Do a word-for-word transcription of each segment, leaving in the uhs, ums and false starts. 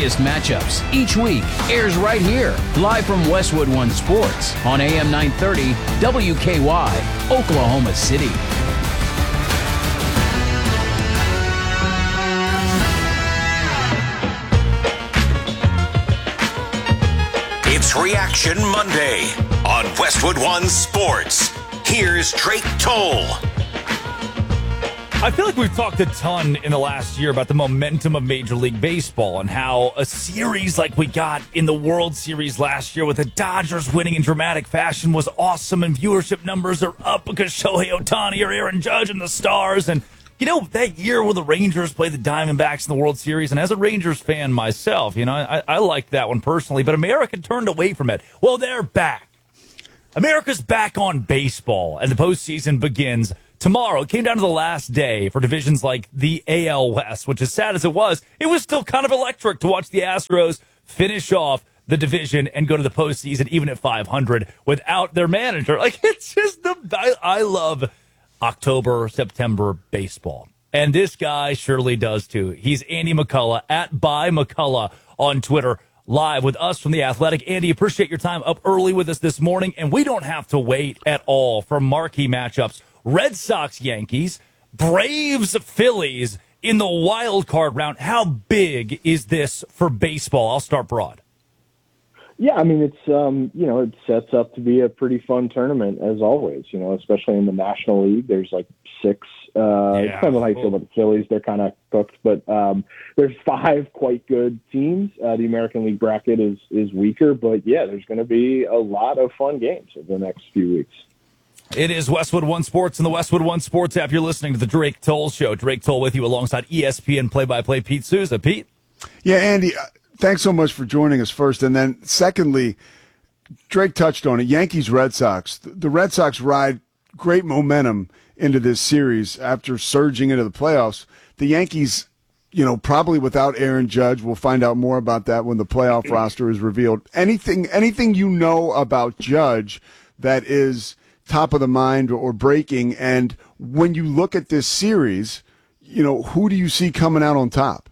biggest matchups each week airs right here, live from Westwood One Sports on A M nine thirty W K Y, Oklahoma City. It's Reaction Monday on Westwood One Sports. Here's Drake Toll. I feel like we've talked a ton in the last year about the momentum of Major League Baseball and how a series like we got in the World Series last year with the Dodgers winning in dramatic fashion was awesome, and viewership numbers are up because Shohei Ohtani or Aaron Judge and the Stars. And, you know, that year when the Rangers played the Diamondbacks in the World Series, and as a Rangers fan myself, you know, I, I liked that one personally, but America turned away from it. Well, they're back. America's back on baseball, and the postseason begins tomorrow. It came down to the last day for divisions like the A L West, which, as sad as it was, it was still kind of electric to watch the Astros finish off the division and go to the postseason, even at five hundred, without their manager. Like, it's just the I, I love October, September baseball. And this guy surely does too. He's Andy McCullough at By McCullough on Twitter, live with us from The Athletic. Andy, appreciate your time up early with us this morning. And we don't have to wait at all for marquee matchups. Red Sox, Yankees, Braves, Phillies in the wild card round. How big is this for baseball? I'll start broad. Yeah, I mean, it's, um, you know, it sets up to be a pretty fun tournament, as always, you know, especially in the National League. There's like six, uh, yeah. kind of like about the Phillies. They're kind of cooked, but um, there's five quite good teams. Uh, the American League bracket is, is weaker, but yeah, there's going to be a lot of fun games over the next few weeks. It is Westwood One Sports and the Westwood One Sports app. You're listening to the Drake Toll Show. Drake Toll with you alongside E S P N play-by-play Pete Souza. Pete? Yeah, Andy, uh, thanks so much for joining us first. And then secondly, Drake touched on it, Yankees-Red Sox. The Red Sox ride great momentum into this series after surging into the playoffs. The Yankees, you know, probably without Aaron Judge. We'll find out more about that when the playoff roster is revealed. Anything, anything you know about Judge that is top of the mind or breaking, and when you look at this series, you know, who do you see coming out on top?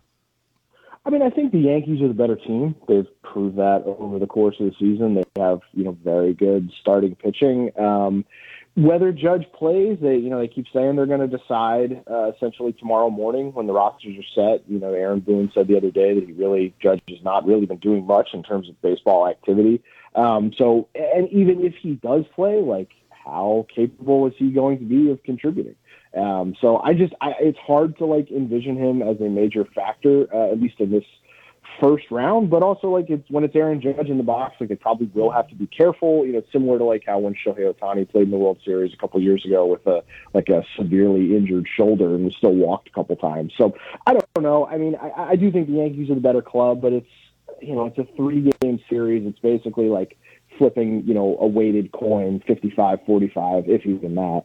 I mean, I think the Yankees are the better team. They've proved that over the course of the season. They have, you know, very good starting pitching. Um, whether Judge plays, they, you know, they keep saying they're going to decide uh, essentially tomorrow morning when the rosters are set. You know, Aaron Boone said the other day that he really, Judge has not really been doing much in terms of baseball activity. Um, so, and even if he does play, like, how capable is he going to be of contributing? Um, so I just, I, it's hard to like envision him as a major factor, uh, at least in this first round, but also like it's when it's Aaron Judge in the box, like they probably will have to be careful, you know, similar to like how when Shohei Ohtani played in the World Series a couple of years ago with a, like a severely injured shoulder and was still walked a couple times. So I don't know. I mean, I, I do think the Yankees are the better club, but it's, you know, it's a three game series. It's basically like flipping, you know, a weighted coin, fifty-five forty-five, if even that.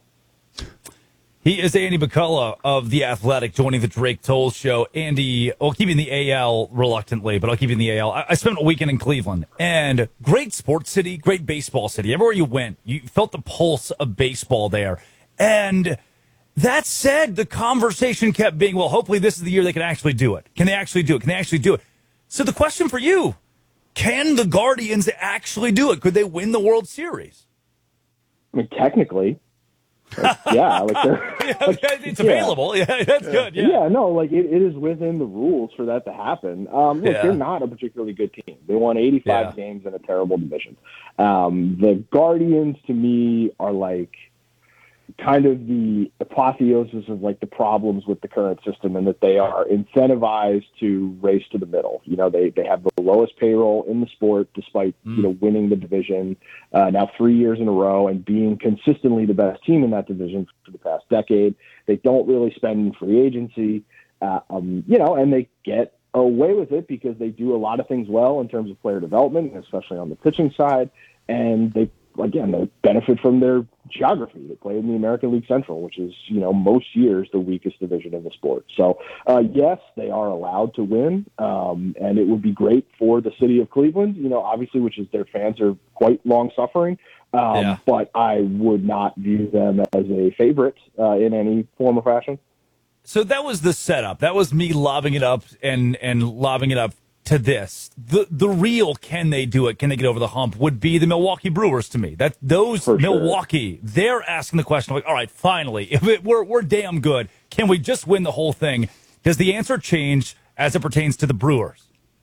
He is Andy McCullough of The Athletic, joining the Drake Toll Show. Andy, I'll keep you in the A L reluctantly, but I'll keep you in the A L. I, I spent a weekend in Cleveland, and great sports city, great baseball city. Everywhere you went, you felt the pulse of baseball there. And that said, the conversation kept being, well, hopefully this is the year they can actually do it. Can they actually do it? Can they actually do it? So the question for you, can the Guardians actually do it? Could they win the World Series? I mean, technically, like, yeah, like they're, yeah, like, it's available. Yeah, that's good. Yeah, yeah no, like it, it is within the rules for that to happen. Um, look, yeah. they're not a particularly good team. They won eighty-five yeah. games in a terrible division. Um, the Guardians, to me, are like kind of the apotheosis of like the problems with the current system, and that they are incentivized to race to the middle. You know, they, they have the lowest payroll in the sport despite, mm. you know, winning the division uh, now three years in a row and being consistently the best team in that division for the past decade. They don't really spend in free agency, uh, um, you know, and they get away with it because they do a lot of things well in terms of player development, especially on the pitching side. And they, again, they benefit from their geography. They play in the American League Central, which is, you know, most years the weakest division in the sport. So, uh, yes, they are allowed to win, um, and it would be great for the city of Cleveland, you know, obviously, which is their fans are quite long-suffering. Um, yeah. But I would not view them as a favorite uh, in any form or fashion. So that was the setup. That was me lobbing it up and, and lobbing it up to this, the the real can they do it, can they get over the hump, would be the Milwaukee Brewers to me. That those For sure. Milwaukee, they're asking the question like, all right, finally, if it, we're we're damn good, can we just win the whole thing? Does the answer change as it pertains to the Brewers?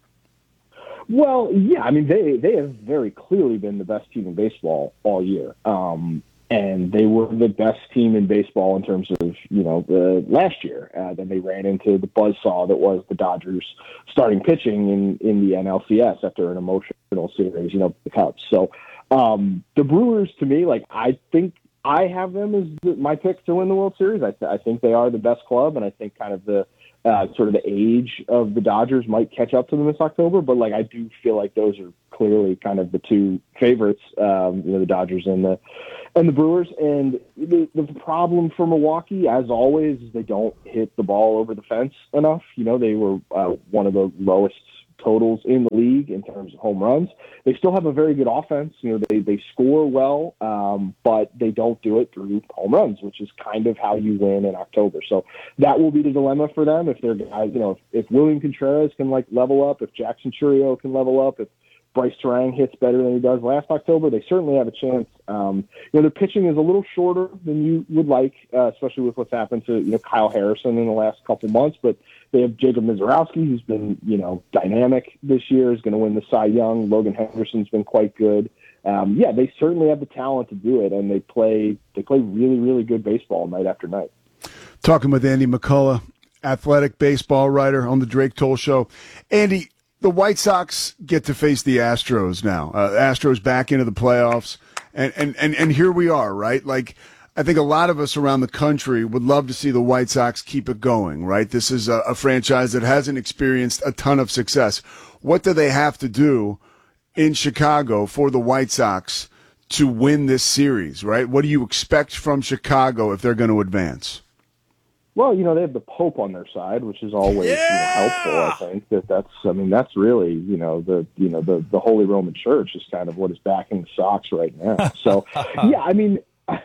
Well, yeah, I mean, they, they have very clearly been the best team in baseball all year. Um, and they were the best team in baseball in terms of, you know, the last year. Uh, then they ran into the buzzsaw that was the Dodgers starting pitching in, in the N L C S after an emotional series, you know, the Cubs. So um, the Brewers, to me, like, I think I have them as the, my pick to win the World Series. I, th- I think they are the best club, and I think kind of the, Uh, sort of the age of the Dodgers might catch up to them this October, but like I do feel like those are clearly kind of the two favorites, um, you know, the Dodgers and the and the Brewers. And the, the problem for Milwaukee, as always, is they don't hit the ball over the fence enough. You know, they were uh, one of the lowest totals in the league in terms of home runs. They still have a very good offense. You know, they, they score well, um, but they don't do it through home runs, which is kind of how you win in October. So that will be the dilemma for them. If they're guys, you know, if, if William Contreras can like level up, if Jackson Churio can level up, if Bryce Terang hits better than he does last October, they certainly have a chance. Um, you know, their pitching is a little shorter than you would like, uh, especially with what's happened to, you know, Kyle Harrison in the last couple months, but they have Jacob Mizorowski, who's been, you know, dynamic this year, is going to win the Cy Young. Logan Henderson's been quite good. Um, yeah, they certainly have the talent to do it, and they play they play really, really good baseball night after night. Talking with Andy McCullough, athletic baseball writer on the Drake Toll Show. Andy, the White Sox get to face the Astros now. Uh, Astros back into the playoffs, and, and, and, and here we are, right? Like, I think a lot of us around the country would love to see the White Sox keep it going, right? This is a, a franchise that hasn't experienced a ton of success. What do they have to do in Chicago for the White Sox to win this series, right? What do you expect from Chicago if they're going to advance? Well, you know, they have the Pope on their side, which is always yeah! you know, helpful. I think that that's, I mean, that's really, you know, the, you know, the, the Holy Roman Church is kind of what is backing the Sox right now. So, yeah, I mean,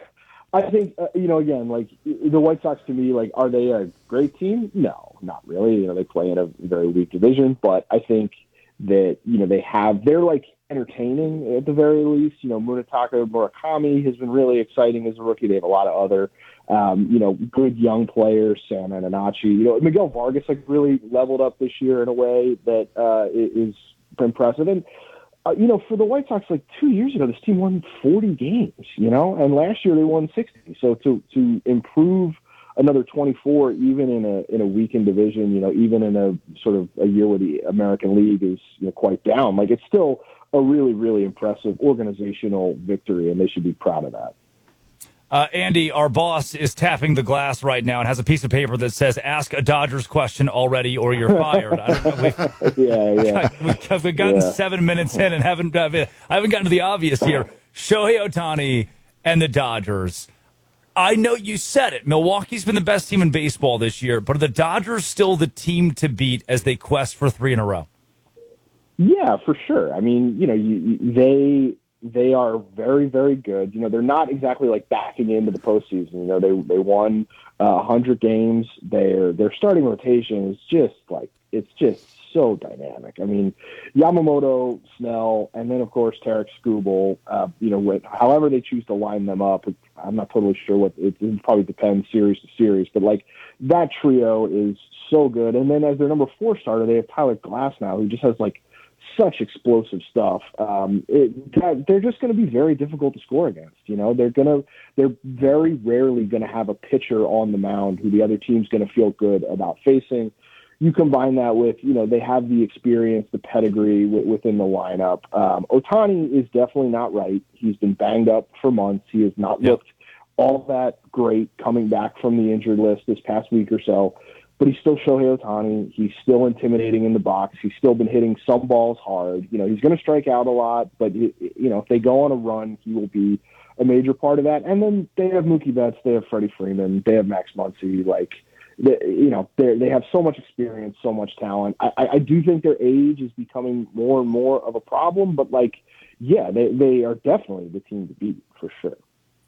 I think, uh, you know, again, like the White Sox to me, like, are they a great team? No, not really. You know, they play in a very weak division, but I think that, you know, they have, they're like entertaining at the very least. You know, Munetaka Murakami has been really exciting as a rookie. They have a lot of other, um, you know, good young players, Sam Ananachi. You know, Miguel Vargas, like, really leveled up this year in a way that uh, is impressive. And, Uh, you know, for the White Sox, like two years ago, this team won forty games, you know, and last year they won sixty. So to to improve another twenty-four, even in a in a weakened division, you know, even in a sort of a year where the American League is, you know, quite down, like it's still a really, really impressive organizational victory, and they should be proud of that. Uh, Andy, our boss, is tapping the glass right now and has a piece of paper that says, ask a Dodgers question already or you're fired. I don't know. We've, yeah, yeah. We've, we've gotten yeah. seven minutes in and haven't, uh, I haven't gotten to the obvious here. Shohei Ohtani and the Dodgers. I know you said it. Milwaukee's been the best team in baseball this year, but are the Dodgers still the team to beat as they quest for three in a row? Yeah, for sure. I mean, you know, you, you, they... They are very, very good. You know, they're not exactly like backing into the postseason. You know, they they won uh, one hundred games. Their their starting rotation is just like, it's just so dynamic. I mean, Yamamoto, Snell, and then of course Tarek Skubal. Uh, you know, with, however they choose to line them up, I'm not totally sure what it, it probably depends series to series. But like that trio is so good. And then as their number four starter, they have Tyler Glasnow, who just has like such explosive stuff. Um, it, they're just going to be very difficult to score against. You know, they're going to, they're very rarely going to have a pitcher on the mound who the other team's going to feel good about facing. You combine that with, you know, they have the experience, the pedigree w- within the lineup. Um, Ohtani is definitely not right. He's been banged up for months. He has not yep. looked all that great coming back from the injured list this past week or so. But he's still Shohei Ohtani. He's still intimidating in the box. He's still been hitting some balls hard. You know, he's going to strike out a lot, but, you know, if they go on a run, he will be a major part of that. And then they have Mookie Betts. They have Freddie Freeman. They have Max Muncy. Like, they, you know, they have so much experience, so much talent. I, I do think their age is becoming more and more of a problem, but, like, yeah, they, they are definitely the team to beat for sure.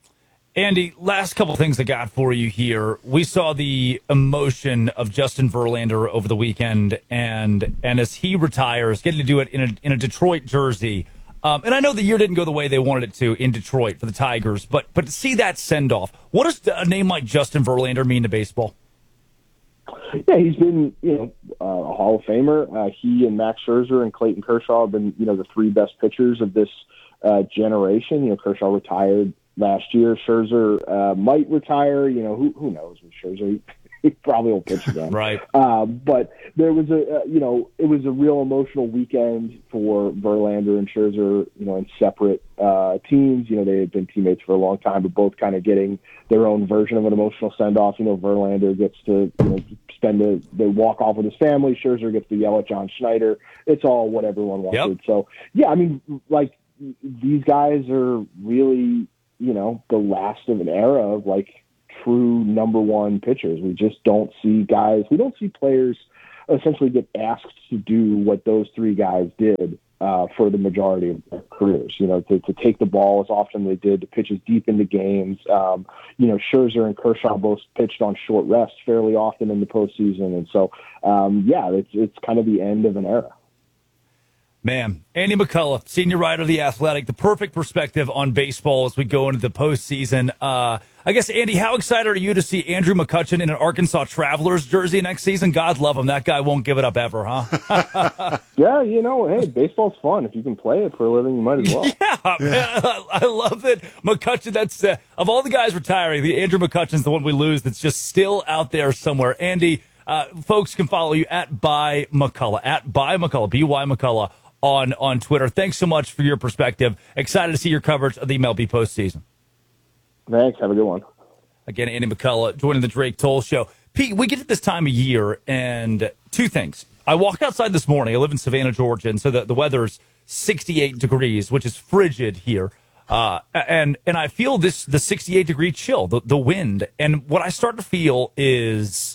Andy, last couple things I got for you here. We saw the emotion of Justin Verlander over the weekend, and and as he retires, getting to do it in a in a Detroit jersey. Um, and I know the year didn't go the way they wanted it to in Detroit for the Tigers, but but to see that send off, what does a name like Justin Verlander mean to baseball? Yeah, he's been, you know, uh, a Hall of Famer. Uh, he and Max Scherzer and Clayton Kershaw have been, you know, the three best pitchers of this uh, generation. You know, Kershaw retired last year. Scherzer uh, might retire. You know, who who knows with Scherzer? He probably will pitch again. Right. Uh, but there was a, uh, you know, it was a real emotional weekend for Verlander and Scherzer, you know, in separate uh, teams. You know, they had been teammates for a long time, but both kind of getting their own version of an emotional send-off. You know, Verlander gets to, you know, spend a, they walk off with his family. Scherzer gets to yell at John Schneider. It's all what everyone wanted. Yep. So, yeah, I mean, like, these guys are really, you know, the last of an era of, like, true number one pitchers. We just don't see guys, we don't see players essentially get asked to do what those three guys did uh, for the majority of their careers, you know, to, to take the ball as often as they did, to pitch as deep into games. Um, you know, Scherzer and Kershaw both pitched on short rest fairly often in the postseason. And so, um, yeah, it's, it's kind of the end of an era. Man, Andy McCullough, senior writer of The Athletic, the perfect perspective on baseball as we go into the postseason. Uh, I guess, Andy, how excited are you to see Andrew McCutchen in an Arkansas Travelers jersey next season? God love him. That guy won't give it up ever, huh? Yeah, you know, hey, baseball's fun. If you can play it for a living, you might as well. Yeah, yeah. Man, I love that McCutchen, that's, uh, of all the guys retiring, the Andrew McCutchen's the one we lose that's just still out there somewhere. Andy, uh, folks can follow you at By McCullough, at By McCullough, B Y McCullough. On, on Twitter. Thanks so much for your perspective. Excited to see your coverage of the M L B postseason. Thanks. Have a good one. Again, Andy McCullough joining the Drake Toll Show. Pete, we get to this time of year, and two things. I walked outside this morning. I live in Savannah, Georgia, and so the, the weather's sixty-eight degrees, which is frigid here. Uh, and and I feel this the sixty-eight degree chill, the, the wind. And what I start to feel is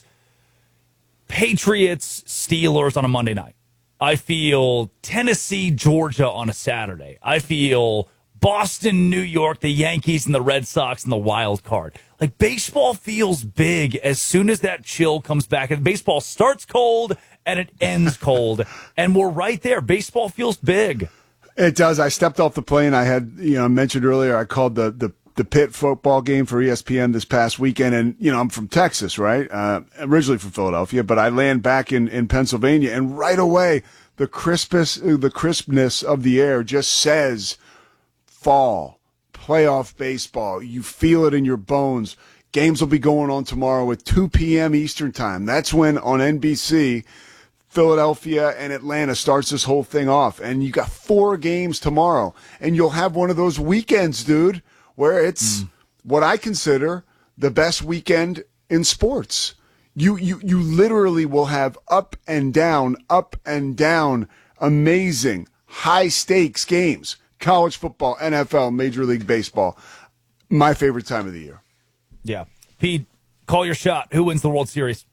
Patriots, Steelers on a Monday night. I feel Tennessee, Georgia on a Saturday. I feel Boston, New York, the Yankees and the Red Sox and the wild card. Like, baseball feels big as soon as that chill comes back. And baseball starts cold and it ends cold. And we're right there. Baseball feels big. It does. I stepped off the plane. I had, you know, mentioned earlier, I called the, the, the Pitt football game for E S P N this past weekend. And, you know, I'm from Texas, right? Uh, originally from Philadelphia, but I land back in, in Pennsylvania, and right away, the crispest, the crispness of the air just says fall, playoff baseball. You feel it in your bones. Games will be going on tomorrow at two p.m. Eastern time. That's when on N B C, Philadelphia and Atlanta starts this whole thing off. And you got four games tomorrow. And you'll have one of those weekends, dude, where it's mm. what I consider the best weekend in sports. You, you, you literally will have up and down, up and down, amazing, high-stakes games. College football, N F L, Major League Baseball. My favorite time of the year. Yeah. Pete, call your shot. Who wins the World Series?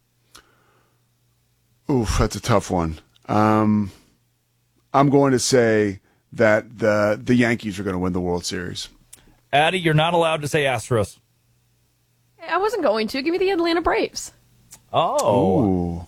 Oof, that's a tough one. Um, I'm going to say that the the Yankees are going to win the World Series. Addie, you're not allowed to say Astros. I wasn't going to. Give me the Atlanta Braves. Oh. Ooh.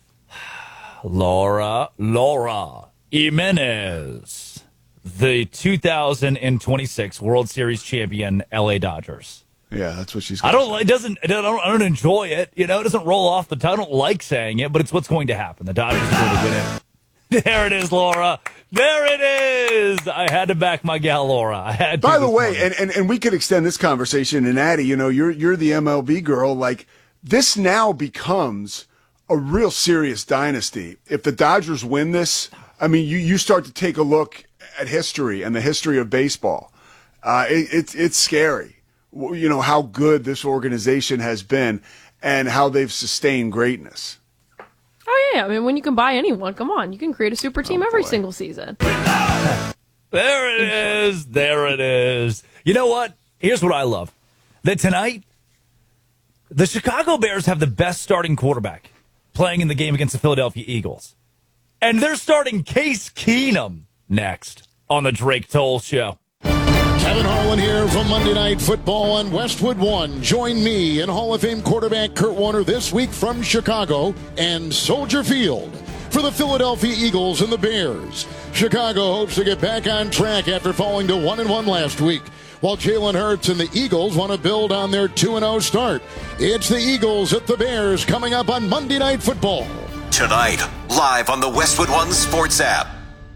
Laura, Laura Jimenez, the two thousand twenty-six World Series champion L A Dodgers. Yeah, that's what she's I don't say. like, it doesn't, I don't, I don't enjoy it. You know, it doesn't roll off the tongue. I don't like saying it, but it's what's going to happen. The Dodgers are going to win it. There it is, Laura. There it is. I had to back my gal, Laura. I had to. By the way, and, and, and we could extend this conversation, and Addie, you know, you're, you're the M L B girl. Like, this now becomes a real serious dynasty. If the Dodgers win this, I mean, you, you start to take a look at history and the history of baseball. Uh, it, it's it's scary, you know, how good this organization has been and how they've sustained greatness. Oh, yeah. I mean, when you can buy anyone, come on. You can create a super team oh, every boy. single season. There it is. There it is. You know what? Here's what I love. That tonight, the Chicago Bears have the best starting quarterback playing in the game against the Philadelphia Eagles. And they're starting Case Keenum next on the Drake Toll Show. Kevin Harlan here from Monday Night Football on Westwood One. Join me and Hall of Fame quarterback Kurt Warner this week from Chicago and Soldier Field for the Philadelphia Eagles and the Bears. Chicago hopes to get back on track after falling to one and one last week, while Jalen Hurts and the Eagles want to build on their two and oh start. It's the Eagles at the Bears coming up on Monday Night Football. Tonight, live on the Westwood One Sports app.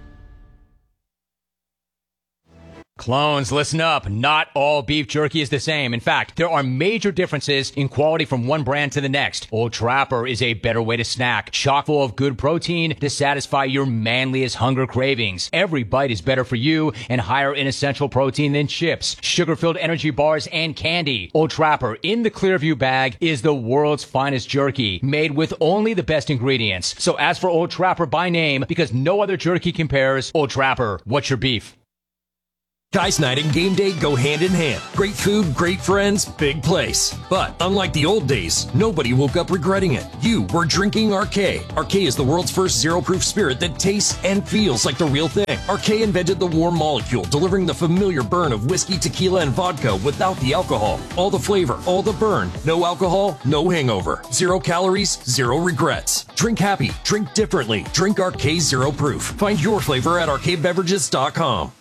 Clones, listen up. Not all beef jerky is the same. In fact, there are major differences in quality from one brand to the next. Old Trapper is a better way to snack, chock full of good protein to satisfy your manliest hunger cravings. Every bite is better for you and higher in essential protein than chips, sugar-filled energy bars, and candy. Old Trapper in the Clearview bag is the world's finest jerky, made with only the best ingredients. So ask for Old Trapper by name because no other jerky compares. Old Trapper, what's your beef? Guys night and game day go hand in hand. Great food, great friends, big place. But unlike the old days, nobody woke up regretting it. You were drinking Arcade. Arcade is the world's first zero-proof spirit that tastes and feels like the real thing. Arcade invented the warm molecule, delivering the familiar burn of whiskey, tequila, and vodka without the alcohol. All the flavor, all the burn. No alcohol, no hangover. Zero calories, zero regrets. Drink happy, drink differently. Drink Arcade Zero Proof. Find your flavor at arcade beverages dot com.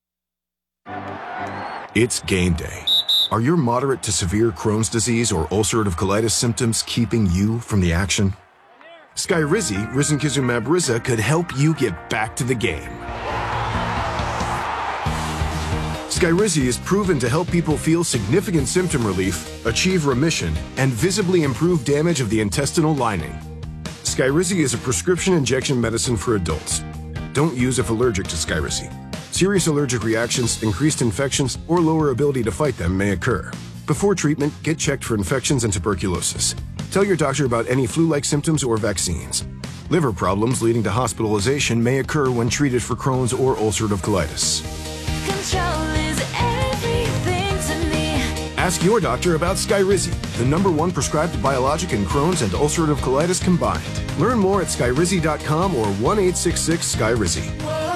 It's game day. Are your moderate to severe Crohn's disease or ulcerative colitis symptoms keeping you from the action? Skyrizi, risankizumab Riza, could help you get back to the game. Skyrizi is proven to help people feel significant symptom relief, achieve remission, and visibly improve damage of the intestinal lining. Skyrizi is a prescription injection medicine for adults. Don't use if allergic to Skyrizi. Serious allergic reactions, increased infections, or lower ability to fight them may occur. Before treatment, get checked for infections and tuberculosis. Tell your doctor about any flu-like symptoms or vaccines. Liver problems leading to hospitalization may occur when treated for Crohn's or ulcerative colitis. Control is everything to me. Ask your doctor about Skyrizi, the number one prescribed biologic in Crohn's and ulcerative colitis combined. Learn more at skyrizi dot com or one eight six six Skyrizi.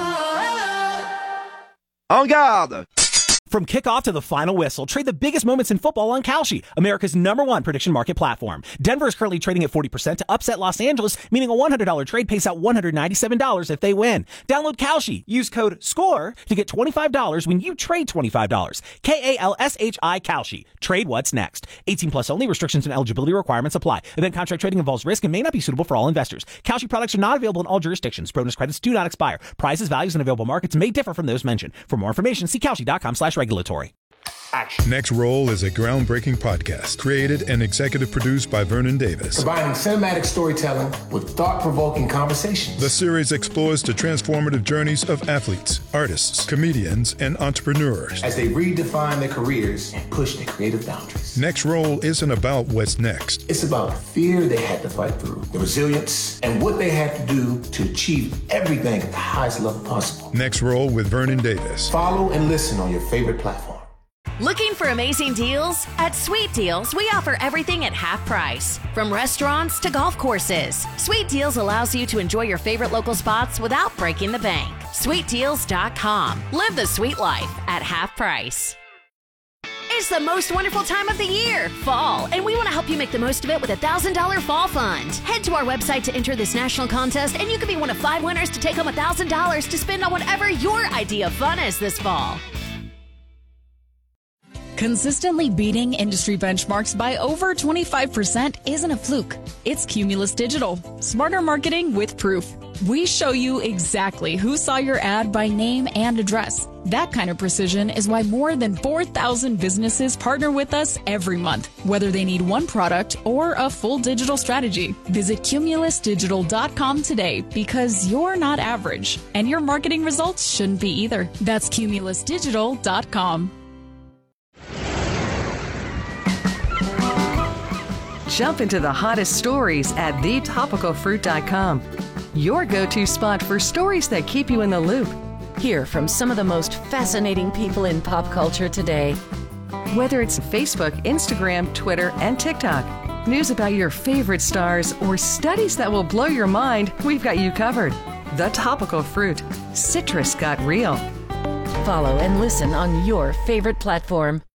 En garde! From kickoff to the final whistle, trade the biggest moments in football on Kalshi, America's number one prediction market platform. Denver is currently trading at forty percent to upset Los Angeles, meaning a one hundred dollars trade pays out one hundred ninety-seven dollars if they win. Download Kalshi. Use code SCORE to get twenty-five dollars when you trade twenty-five dollars. K A L S H I Kalshi. Trade what's next. eighteen plus only. Restrictions and eligibility requirements apply. Event contract trading involves risk and may not be suitable for all investors. Kalshi products are not available in all jurisdictions. Bonus credits do not expire. Prices, values, and available markets may differ from those mentioned. For more information, see kalshi dot com slash regulatory. Action. Next Roll is a groundbreaking podcast created and executive produced by Vernon Davis. Combining cinematic storytelling with thought-provoking conversations. The series explores the transformative journeys of athletes, artists, comedians, and entrepreneurs as they redefine their careers and push their creative boundaries. Next Roll isn't about what's next. It's about the fear they had to fight through, the resilience, and what they had to do to achieve everything at the highest level possible. Next Roll with Vernon Davis. Follow and listen on your favorite platform. Looking for amazing deals? At Sweet Deals, we offer everything at half price. From restaurants to golf courses, Sweet Deals allows you to enjoy your favorite local spots without breaking the bank. sweet deals dot com. Live the sweet life at half price. It's the most wonderful time of the year, fall, and we want to help you make the most of it with a one thousand dollars Fall Fund. Head to our website to enter this national contest, and you could be one of five winners to take home one thousand dollars to spend on whatever your idea of fun is this fall. Consistently beating industry benchmarks by over twenty-five percent isn't a fluke. It's Cumulus Digital. Smarter marketing with proof. We show you exactly who saw your ad by name and address. That kind of precision is why more than four thousand businesses partner with us every month, whether they need one product or a full digital strategy. Visit cumulus digital dot com today because you're not average, and your marketing results shouldn't be either. That's cumulus digital dot com. Jump into the hottest stories at the topical fruit dot com. Your go-to spot for stories that keep you in the loop. Hear from some of the most fascinating people in pop culture today. Whether it's Facebook, Instagram, Twitter, and TikTok, news about your favorite stars, or studies that will blow your mind, we've got you covered. The Topical Fruit. Citrus got real. follow and listen on your favorite platform.